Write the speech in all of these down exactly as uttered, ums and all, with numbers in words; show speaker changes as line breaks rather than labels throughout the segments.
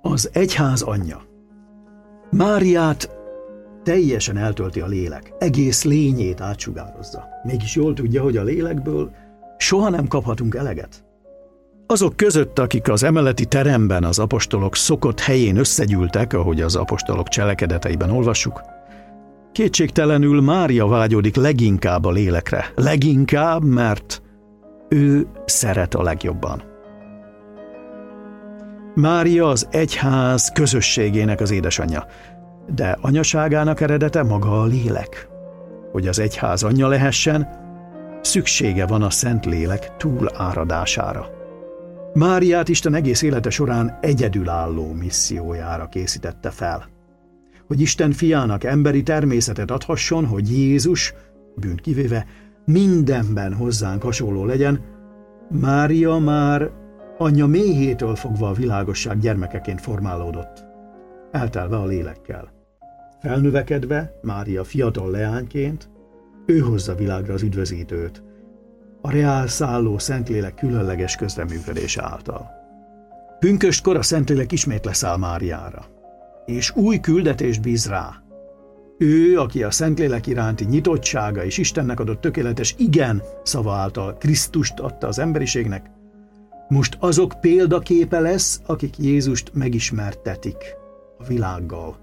Az egyház anyja. Máriát teljesen eltölti a lélek, egész lényét átsugározza. Mégis jól tudja, hogy a lélekből soha nem kaphatunk eleget. Azok között, akik az emeleti teremben az apostolok szokott helyén összegyűltek, ahogy az apostolok cselekedeteiben olvassuk, kétségtelenül Mária vágyódik leginkább a lélekre. Leginkább, mert ő szeret a legjobban. Mária az egyház közösségének az édesanyja, de anyaságának eredete maga a lélek. Hogy az egyház anyja lehessen, szüksége van a Szentlélek túláradására. Máriát Isten egész élete során egyedülálló missziójára készítette fel. Hogy Isten fiának emberi természetet adhasson, hogy Jézus, bűnt kivéve, mindenben hozzánk hasonló legyen, Mária már anyja méhétől fogva a világosság gyermekeként formálódott, eltelve a lélekkel. Felnövekedve, Mária fiatal leányként, ő hozza világra az üdvözítőt, a reál szálló Szentlélek különleges közreműködése által. Pünköstkor a Szentlélek ismét leszáll Máriára, és új küldetést bíz rá. Ő, aki a Szentlélek iránti nyitottsága és Istennek adott tökéletes igen szava által Krisztust adta az emberiségnek, most azok példaképe lesz, akik Jézust megismertetik a világgal.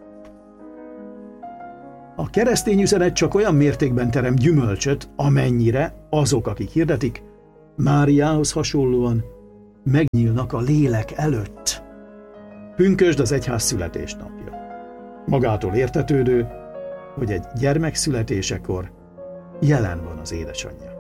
A keresztény üzenet csak olyan mértékben terem gyümölcsöt, amennyire azok, akik hirdetik, Máriához hasonlóan megnyílnak a lélek előtt. Pünkösd az egyház születésnapja. Magától értetődő, hogy egy gyermek születésekor jelen van az édesanyja.